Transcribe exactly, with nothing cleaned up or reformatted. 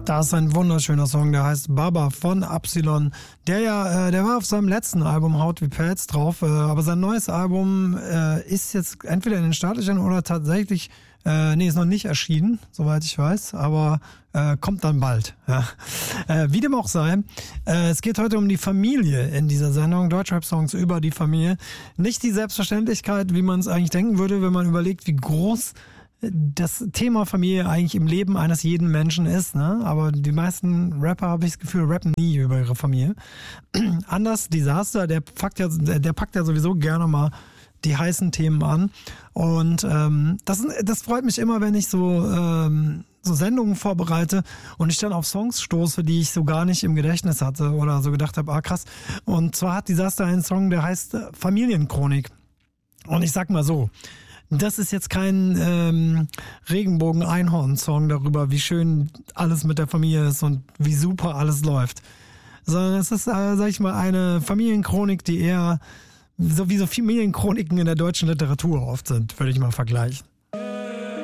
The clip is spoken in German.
Das ist ein wunderschöner Song, der heißt Baba von Absilon. Der ja, äh, der war auf seinem letzten Album Haut wie Pelz drauf, äh, aber sein neues Album äh, ist jetzt entweder in den Startlöchern oder tatsächlich, äh, nee, ist noch nicht erschienen, soweit ich weiß, aber äh, kommt dann bald. Ja. Äh, wie dem auch sei, äh, es geht heute um die Familie in dieser Sendung, Deutschrap-Songs über die Familie. Nicht die Selbstverständlichkeit, wie man es eigentlich denken würde, wenn man überlegt, wie groß das Thema Familie eigentlich im Leben eines jeden Menschen ist, ne? Aber die meisten Rapper, habe ich das Gefühl, rappen nie über ihre Familie. Anders, Disaster, der packt ja, der packt ja sowieso gerne mal die heißen Themen an. Und ähm, das, das freut mich immer, wenn ich so, ähm, so Sendungen vorbereite und ich dann auf Songs stoße, die ich so gar nicht im Gedächtnis hatte oder so gedacht habe, ah krass. Und zwar hat Disaster einen Song, der heißt Familienchronik. Und ich sag mal so, das ist jetzt kein ähm, Regenbogen-Einhorn-Song darüber, wie schön alles mit der Familie ist und wie super alles läuft. Sondern es ist, äh, sag ich mal, eine Familienchronik, die eher so wie so Familienchroniken in der deutschen Literatur oft sind, würde ich mal vergleichen.